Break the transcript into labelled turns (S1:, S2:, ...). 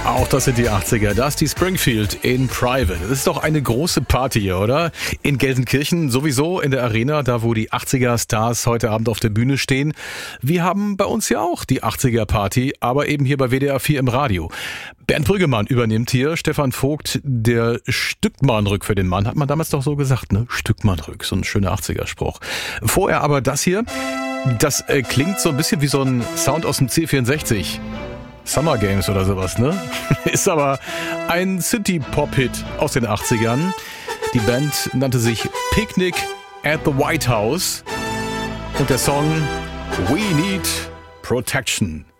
S1: Auch das sind die 80er. Das ist die Springfield in Private. Das ist doch eine große Party hier, oder? In Gelsenkirchen sowieso in der Arena, da wo die 80er-Stars heute Abend auf der Bühne stehen. Wir haben bei uns ja auch die 80er-Party, aber eben hier bei WDR 4 im Radio. Bernd Brüggemann übernimmt hier, Stefan Vogt, der Stückmannrück für den Mann. Hat man damals doch so gesagt, ne? Stückmannrück, so ein schöner 80er-Spruch. Vorher aber das hier, das klingt so ein bisschen wie so ein Sound aus dem C64. Summer Games oder sowas, ne? Ist aber ein City-Pop-Hit aus den 80ern. Die Band nannte sich Picnic at the White House. Und der Song We Need Protection.